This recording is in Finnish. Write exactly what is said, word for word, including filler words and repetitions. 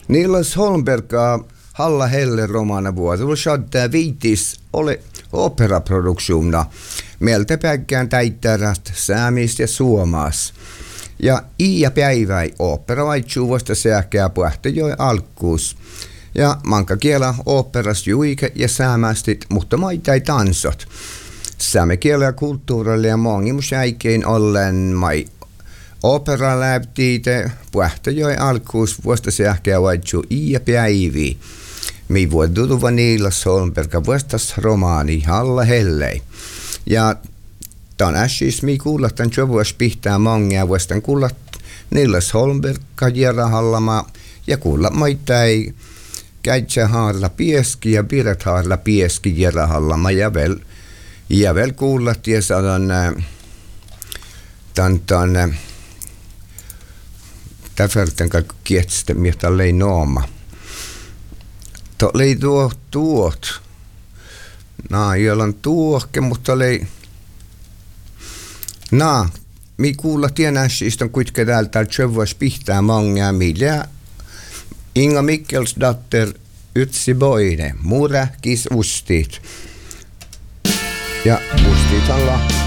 Niilas Holmberga Halla Helle romana vuosi. Tuolla shaddaa viitis ole operaproduktiona. Meiltä päikkään täittärästä säämistä ja suomaas. Ja iä päiväi opera vaitsuu vasta sähkää puhtajoi alkuus. Ja manka kielä operas juike ja säämästit, mutta maitai tansot. Säämme kielä ja kulttuurille ja mongimus äikein ollen mai opera läptiite puhtajoi alkuus vasta sähkää vaitsuu iä päivi. Mi vuoduva Niilas Holmberga vastas romaani Halla Hellei. Ja tämän ässis mi kuulattan jovuas pihtää mongia vastaan kuulat Niilas Holmberga järahallama ja kuulat maitai käitsä haarla pieski ja piret haarla pieski järahallama ja vel ja vel kuulat ja saadaan tämän tämän täfärtän kaikki kietstä mitä lei nooma. To lei tuo tuot. Naa, jolla on tuohke, mutta lei. Naa, mi kuulla tienässistä on kuitenkin täältä tjövuas pihtää mongaa millä. Inga Mikkelsdatter Ytsi Boine, muräkis ustit. Ja ustit alla.